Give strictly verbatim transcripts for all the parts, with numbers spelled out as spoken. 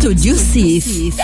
استوديو السيف.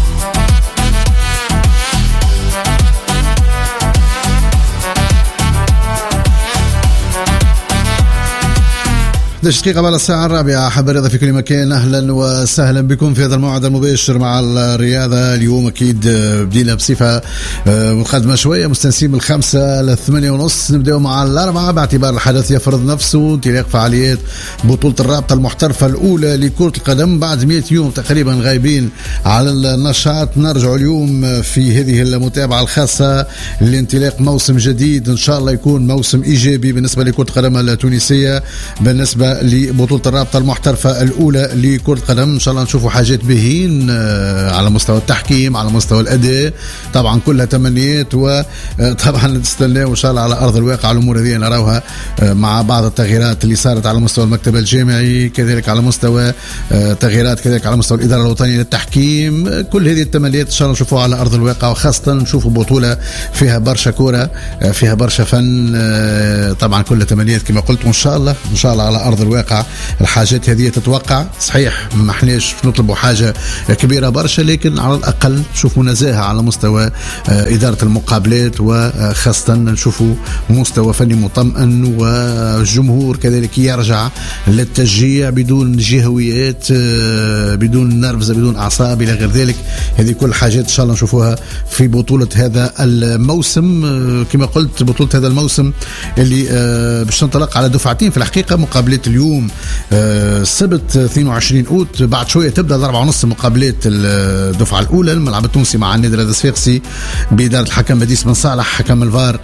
دقيقة على الساعة الرابعة. حب الرياضة في كل مكان، أهلا وسهلا بكم في هذا الموعد المباشر مع الرياضة. اليوم أكيد بدينا بصفة مقدمة شوية مستنسين من الخمسة للثمانية ونص، نبدأ مع الأربعة باعتبار الحدث يفرض نفسه انطلاق فعاليات بطولة الرابطة المحترفة الأولى لكرة القدم بعد مئة يوم تقريبا غايبين على النشاط. نرجع اليوم في هذه المتابعة الخاصة لانطلاق موسم جديد إن شاء الله يكون موسم إيجابي بالنسبة لكرة القدم التونسية، بالنسبة لبطولة الرابطة المحترفة الأولى لكرة القدم. إن شاء الله نشوفوا حاجات بهين على مستوى التحكيم، على مستوى الأداء، طبعا كلها تمنيات، وطبعا نستنى إن شاء الله على أرض الواقع الأمور هذه نراوها مع بعض التغييرات اللي صارت على مستوى المكتب الجامعي، كذلك على مستوى تغييرات كذلك على مستوى الإدارة الوطنية للتحكيم. كل هذه التمنيات إن شاء الله نشوفوها على أرض الواقع، وخاصة نشوفوا بطولة فيها برشا كورة، فيها برشا فن، طبعا كل تمنيات كما قلت. وإن شاء الله إن شاء الله على أرض الواقع الحاجات هذه تتوقع. صحيح ما احناش نطلبوا حاجة كبيرة برشا، لكن على الأقل نشوفوا نزاهة على مستوى إدارة المقابلات، وخاصة نشوفوا مستوى فني مطمئن، والجمهور كذلك يرجع للتشجيع بدون جهويات، بدون نرفزة، بدون أعصاب إلى غير ذلك. هذه كل حاجات إن شاء الله نشوفوها في بطولة هذا الموسم. كما قلت بطولة هذا الموسم اللي باش تنطلق على دفعتين في الحقيقة. مقابلات اليوم السبت اثنين وعشرين أوت، بعد شوية تبدأ الأربعة ونص مقابلات الدفعة الأولى الملعب التونسي مع النادي الصفاقسي بإدارة الحكم بديس بن صالح، حكم الفار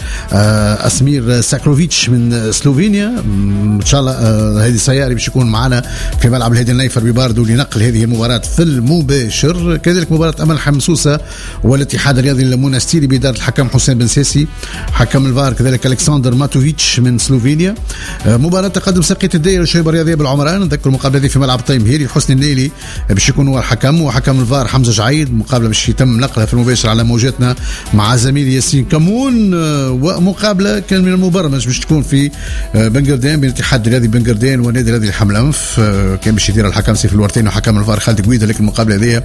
أسمير ساكروفيتش من سلوفينيا. إن شاء الله هذه سياري باش يكون معنا في ملعب الهادي النيفر بباردو لنقل هذه المباراة في المباشر. كذلك مباراة أمل حمسوسة والاتحاد الرياضي المونستيري بإدارة الحكم حسين بن ساسي، حكم الفار كذلك ألكسندر ماتوفيتش من سلوفينيا. مباراة تقدم ساقية الدائرة الشباب الرياضية بالعمران، نذكر المقابلة هذه في ملعب طيم هيري. حسني النيلي باش يكون هو الحكم، وحكم الفار حمزة جعيد. مقابلة باش يتم نقلها في المباشر على موجاتنا مع زميلي ياسين كمون. ومقابلة كان من المبرمج باش تكون في بنقردان بين الاتحاد الرياضي بنقردان والنادي الرياضي الحمل أنف، كان باش يدير الحكم سيف الورتين وحكم الفار خالد قويدة، لكن المقابلة هذه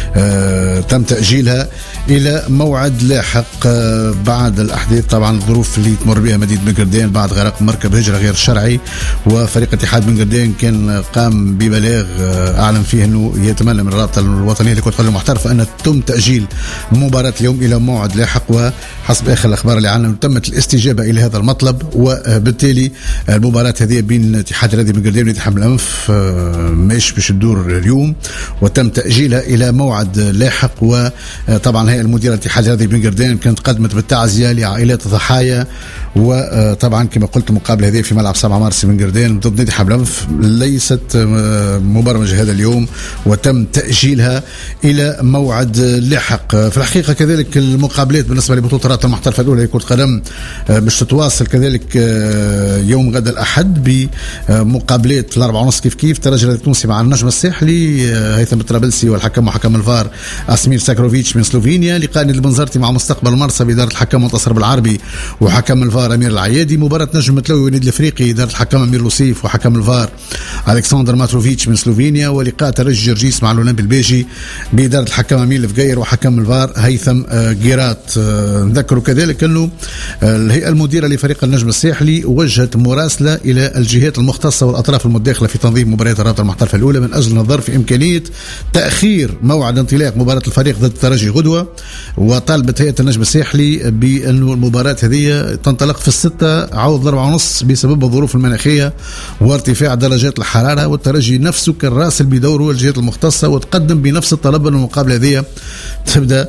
تم تأجيلها إلى موعد لاحق بعد الأحداث، طبعا الظروف اللي تمر بها مدينة بنقردان بعد غرق مركب هجرة غير شرعي. وفريق اتحاد بنقردان كان قام ببلاغ أعلن فيه أنه يتمنى من الرابطة الوطنية لكرة القدم المحترفة أن تم تأجيل مباراة اليوم إلى موعد لاحق. وحسب آخر الأخبار اللي عنا تمت الاستجابة إلى هذا المطلب، وبالتالي المباراة هذه بين اتحاد الرياضي بنقردان ونادي حمل الأنف مش باش تدور اليوم، وتم تأجيلها إلى موعد لاحق. وطبعا هي المديرة الاتحاد الرياضي بنقردان كانت قدمت بالتعزية لعائلات الضحايا. وطبعا كما قلت المقابلة هذه في ملعب سبعة مارس بنقردان ضد نادي حمل الأنف ليست مبرمجة هذا اليوم، وتم تأجيلها إلى موعد لاحق. في الحقيقة كذلك المقابلات بالنسبة لبطولة الرابطة المحترفة الأولى لكرة القدم باش تتواصل كذلك يوم غدا الأحد بمقابلات الأربعة ونص كيف كيف. ترجي التونسي مع النجم الساحلي هيثم الطرابلسي والحكم وحكم الفار أسمير ساكروفيتش من سلوفينيا. لقاء نادي البنزرتي مع مستقبل مرسى بإدارة الحكم منتصر بالعربي وحكم الفار أمير العيادي. مباراة نجم متلوي والنادي الأفريقي إدارة الحكم أمير لوسيف وحكم الفار ألكسندر ماتروفيتش من سلوفينيا. ولقاء ترجي جرجيس مع الأولمبي البيجي بإدارة الحكم أمير الفقير وحكم الفار هيثم جيرات. نذكروا كذلك أنه الهيئة المديرة لفريق النجم الساحلي وجهت مراسلة إلى الجهات المختصة والأطراف المداخلة في تنظيم مباريات الرابطة المحترفة الأولى من أجل النظر في إمكانية تأخير موعد انطلاق مباراة الفريق ضد الترجي غدوة. وطالبت هيئة النجم الساحلي بأنه المباراة هذه تنطلق في الستة عوض الأربعة ونص بسبب الظروف المناخية وارتفاع درجات الحرارة. والترجي نفسه كان راسل بدوره الجهات المختصة وتقدم بنفس الطلب أن المقابلة هذه تبدأ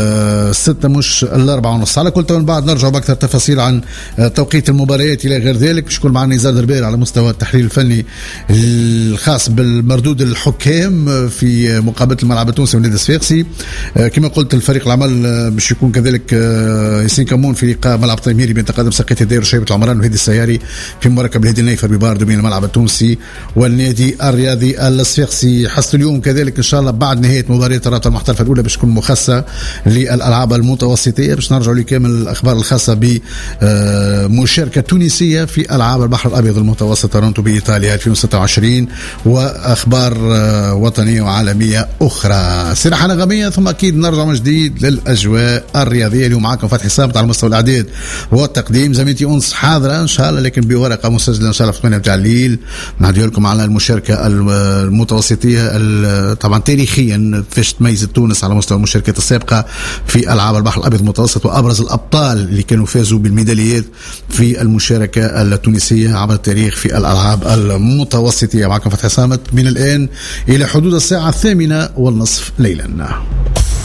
الستة مش الأربعة ونص. على كل من بعد نرجع بأكثر تفاصيل عن توقيت المباريات إلى غير ذلك. باش يكون معنا نزار دربير على مستوى التحليل الفني الخاص بالمردود الحكام في مقابلة الملعب التونسي والنادي الصفاقسي. كما قلت الفريق العمل باش يكون كذلك ياسين كمون في لقاء ملعب طيميري بين تقدم ساقية الدائرة شيبة العمران وهدي السياري في مركب الهادي النيفر بباردو بين الملعب التونسي والنادي الرياضي الصفاقسي. حصة اليوم كذلك إن شاء الله بعد نهاية مباراة الرابطة المحترفة الأولى باش تكون مخصصة للألعاب المتوسطية، باش نرجعوا لكامل الأخبار الخاصة بمشاركة تونسية في ألعاب البحر الأبيض المتوسط تورونتو بإيطاليا ألفين وستة وعشرين، وأخبار وطنية وعالمية أخرى. سراحة نغمية ثم أكيد نرجع من جديد للأجواء الرياضية. اليوم معكم فتحي صامت على مستوى الإعداد والتقديم، زميلتي أنس حاضرة إن شاء الله لكن بورقة مسجلة إن شاء الله في ثمانية متاع الليل. نهدي لكم على المشاركة المتوسطية طبعا تاريخيا فاش تميزت تونس على مستوى المشاركات السابقة في ألعاب البحر الأبيض المتوسط، وأبرز الأبطال اللي كانوا فازوا بالميداليات في المشاركة التونسية عبر التاريخ في الألعاب المتوسطية. معكم فتحي صامت من الآن إلى حدود الساعة الثامنة والنصف ليلا.